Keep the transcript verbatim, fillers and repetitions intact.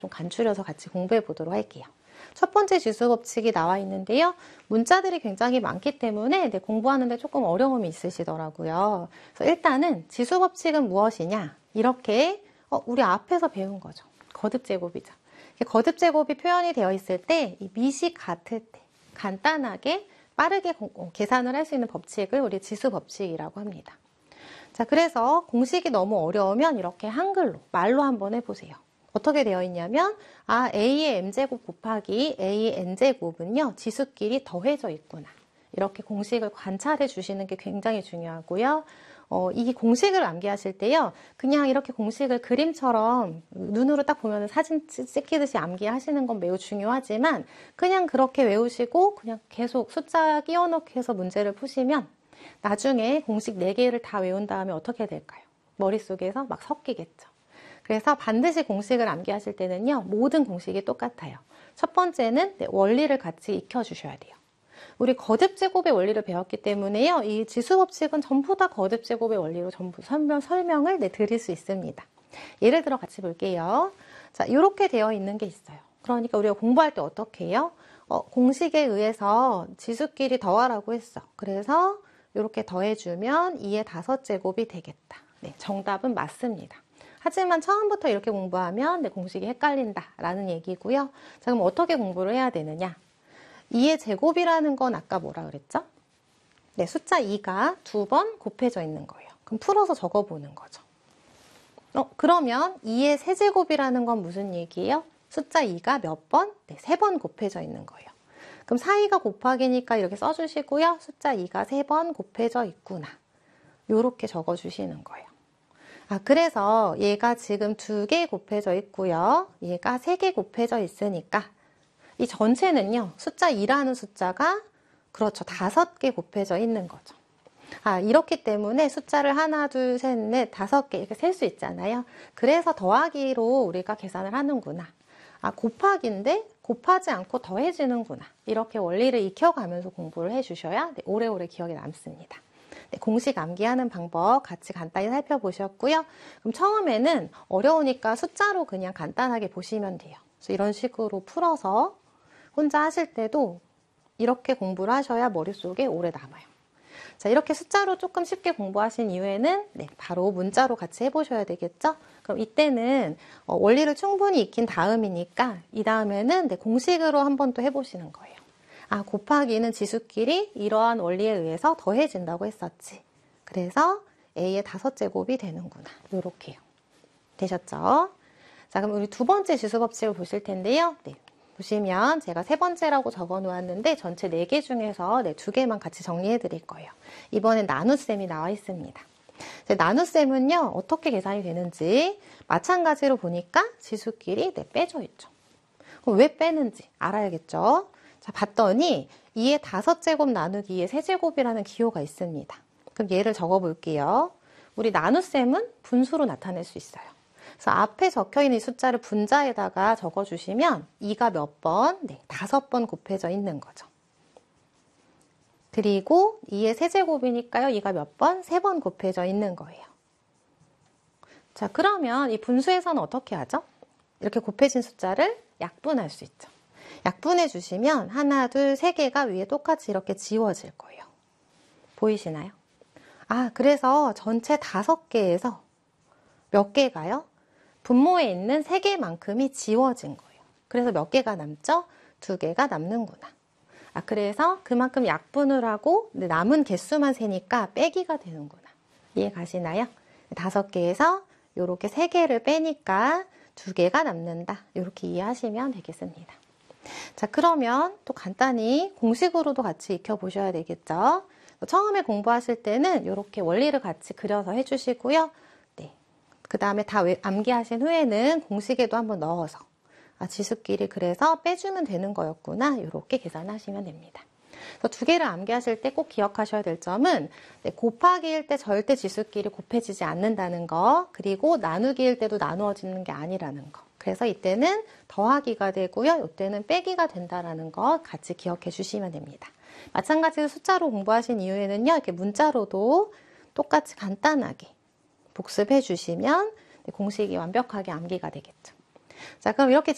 좀 간추려서 같이 공부해 보도록 할게요. 첫 번째 지수법칙이 나와 있는데요. 문자들이 굉장히 많기 때문에 네, 공부하는데 조금 어려움이 있으시더라고요. 그래서 일단은 지수법칙은 무엇이냐? 이렇게 어, 우리 앞에서 배운 거죠. 거듭제곱이죠. 거듭제곱이 표현이 되어 있을 때 이 미식 같을 때 간단하게 빠르게 공, 계산을 할 수 있는 법칙을 우리 지수법칙이라고 합니다. 자, 그래서 공식이 너무 어려우면 이렇게 한글로 말로 한번 해보세요. 어떻게 되어 있냐면 아 a의 m제곱 곱하기 a의 n제곱은요 지수끼리 더해져 있구나. 이렇게 공식을 관찰해 주시는 게 굉장히 중요하고요. 어, 이 공식을 암기하실 때요. 그냥 이렇게 공식을 그림처럼 눈으로 딱 보면 사진 찍히듯이 암기하시는 건 매우 중요하지만 그냥 그렇게 외우시고 그냥 계속 숫자 끼워 넣기 해서 문제를 푸시면 나중에 공식 네 개를 다 외운 다음에 어떻게 될까요? 머릿속에서 막 섞이겠죠. 그래서 반드시 공식을 암기하실 때는요. 모든 공식이 똑같아요. 첫 번째는 네, 원리를 같이 익혀주셔야 돼요. 우리 거듭제곱의 원리를 배웠기 때문에요. 이 지수법칙은 전부 다 거듭제곱의 원리로 전부 설명, 설명을 네, 드릴 수 있습니다. 예를 들어 같이 볼게요. 자, 이렇게 되어 있는 게 있어요. 그러니까 우리가 공부할 때 어떻게 해요? 어, 공식에 의해서 지수끼리 더하라고 했어. 그래서 이렇게 더해주면 이의 다섯 제곱이 되겠다. 네, 정답은 맞습니다. 하지만 처음부터 이렇게 공부하면 네, 공식이 헷갈린다라는 얘기고요. 자, 그럼 어떻게 공부를 해야 되느냐? 이의 제곱이라는 건 아까 뭐라 그랬죠? 네, 숫자 이가 두 번 곱해져 있는 거예요. 그럼 풀어서 적어보는 거죠. 어, 그러면 이의 세제곱이라는 건 무슨 얘기예요? 숫자 이가 몇 번? 네, 세 번 곱해져 있는 거예요. 그럼 사이가 곱하기니까 이렇게 써주시고요. 숫자 이가 세 번 곱해져 있구나. 이렇게 적어주시는 거예요. 아, 그래서 얘가 지금 두 개 곱해져 있고요. 얘가 세 개 곱해져 있으니까 이 전체는요. 숫자 이라는 숫자가 그렇죠. 다섯 개 곱해져 있는 거죠. 아, 이렇기 때문에 숫자를 하나, 둘, 셋, 넷, 다섯 개 이렇게 셀 수 있잖아요. 그래서 더하기로 우리가 계산을 하는구나. 아, 곱하기인데 곱하지 않고 더해지는구나. 이렇게 원리를 익혀가면서 공부를 해주셔야 네, 오래오래 기억에 남습니다. 네, 공식 암기하는 방법 같이 간단히 살펴보셨고요. 그럼 처음에는 어려우니까 숫자로 그냥 간단하게 보시면 돼요. 그래서 이런 식으로 풀어서 혼자 하실 때도 이렇게 공부를 하셔야 머릿속에 오래 남아요. 자, 이렇게 숫자로 조금 쉽게 공부하신 이후에는 네, 바로 문자로 같이 해보셔야 되겠죠? 그럼 이때는 어, 원리를 충분히 익힌 다음이니까 이 다음에는 네, 공식으로 한 번 또 해보시는 거예요. 아, 곱하기는 지수끼리 이러한 원리에 의해서 더해진다고 했었지. 그래서 a의 다섯 제곱이 되는구나. 요렇게요. 되셨죠? 자, 그럼 우리 두 번째 지수법칙을 보실 텐데요. 네. 보시면 제가 세 번째라고 적어 놓았는데 전체 네 개 중에서 네, 두 개만 같이 정리해 드릴 거예요. 이번엔 나눗셈이 나와 있습니다. 나눗셈은요, 어떻게 계산이 되는지 마찬가지로 보니까 지수끼리 네, 빼져 있죠. 그럼 왜 빼는지 알아야겠죠? 자, 봤더니 이의 다섯 제곱 나누기 이의 세 제곱이라는 기호가 있습니다. 그럼 얘를 적어 볼게요. 우리 나눗셈은 분수로 나타낼 수 있어요. 그래서 앞에 적혀있는 이 숫자를 분자에다가 적어주시면 이가 몇 번? 네, 다섯 번 곱해져 있는 거죠. 그리고 이의 세제곱이니까요. 이가 몇 번? 세 번 곱해져 있는 거예요. 자, 그러면 이 분수에서는 어떻게 하죠? 이렇게 곱해진 숫자를 약분할 수 있죠. 약분해 주시면 하나, 둘, 세 개가 위에 똑같이 이렇게 지워질 거예요. 보이시나요? 아, 그래서 전체 다섯 개에서 몇 개가요? 분모에 있는 세 개만큼이 지워진 거예요. 그래서 몇 개가 남죠? 두 개가 남는구나. 아, 그래서 그만큼 약분을 하고 남은 개수만 세니까 빼기가 되는구나. 이해 가시나요? 다섯 개에서 이렇게 세 개를 빼니까 두 개가 남는다. 이렇게 이해하시면 되겠습니다. 자, 그러면 또 간단히 공식으로도 같이 익혀보셔야 되겠죠? 처음에 공부하실 때는 이렇게 원리를 같이 그려서 해주시고요. 그 다음에 다 암기하신 후에는 공식에도 한번 넣어서 아, 지수끼리 그래서 빼주면 되는 거였구나. 이렇게 계산하시면 됩니다. 그래서 두 개를 암기하실 때 꼭 기억하셔야 될 점은 네, 곱하기일 때 절대 지수끼리 곱해지지 않는다는 거, 그리고 나누기일 때도 나누어지는 게 아니라는 거. 그래서 이때는 더하기가 되고요. 이때는 빼기가 된다는 거 같이 기억해 주시면 됩니다. 마찬가지로 숫자로 공부하신 이후에는요. 이렇게 문자로도 똑같이 간단하게 복습해 주시면 공식이 완벽하게 암기가 되겠죠. 자, 그럼 이렇게